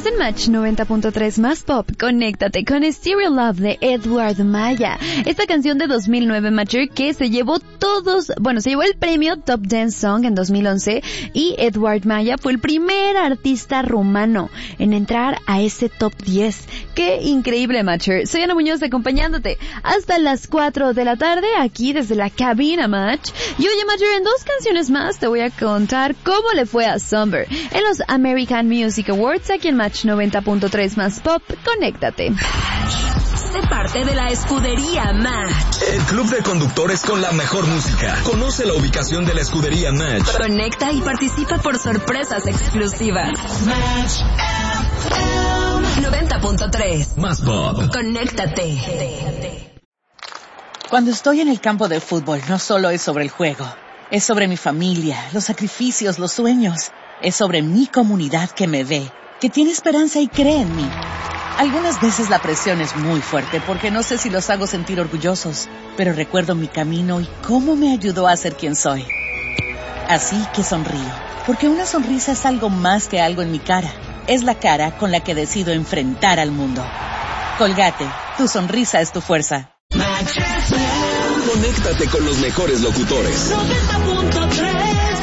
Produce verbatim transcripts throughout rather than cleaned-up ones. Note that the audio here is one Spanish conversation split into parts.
Estás en Match noventa punto tres más pop. Conéctate con Stereo Love de Edward Maya. Esta canción de dos mil nueve, Matcher, que se llevó todos, bueno, se llevó el premio Top Dance Song en dos mil once y Edward Maya fue el primer artista rumano en entrar a ese top diez. Qué increíble, Matcher. Soy Ana Muñoz acompañándote hasta las cuatro de la tarde aquí desde la cabina Match. Y oye, Matcher, en dos canciones más te voy a contar cómo le fue a Somber en los American Music Awards aquí en Match noventa punto tres más pop. Conéctate. Sé parte de la escudería Match. El club de conductores con la mejor música. Conoce la ubicación de la escudería Match. Conecta y participa por sorpresas exclusivas. Match noventa punto tres más pop. Conéctate. Cuando estoy en el campo de fútbol, no solo es sobre el juego. Es sobre mi familia, los sacrificios, los sueños. Es sobre mi comunidad que me ve, que tiene esperanza y cree en mí. Algunas veces la presión es muy fuerte porque no sé si los hago sentir orgullosos, pero recuerdo mi camino y cómo me ayudó a ser quien soy. Así que sonrío, porque una sonrisa es algo más que algo en mi cara. Es la cara con la que decido enfrentar al mundo. Colgate, tu sonrisa es tu fuerza. Conéctate con los mejores locutores. noventa punto tres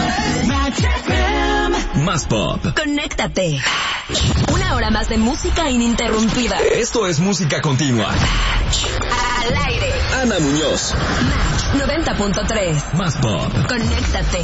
Más pop. Conéctate. Una hora más de música ininterrumpida. Esto es música continua. Al aire. Ana Muñoz. Match noventa punto tres Más pop. Conéctate.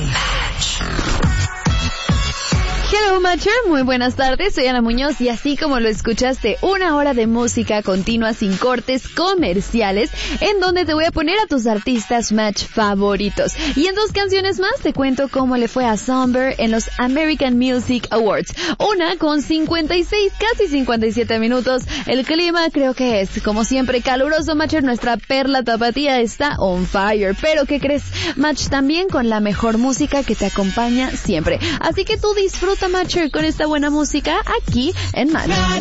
Hello Matcher, muy buenas tardes, soy Ana Muñoz y así como lo escuchaste, una hora de música continua sin cortes comerciales en donde te voy a poner a tus artistas Match favoritos. Y en dos canciones más te cuento cómo le fue a Somber en los American Music Awards. Una con cincuenta y seis, casi cincuenta y siete minutos. El clima creo que es, como siempre, caluroso, Matcher. Nuestra perla tapatía está on fire. Pero ¿qué crees? Match también con la mejor música que te acompaña siempre. Así que tú disfruta, Matcher, con esta buena música aquí en Match.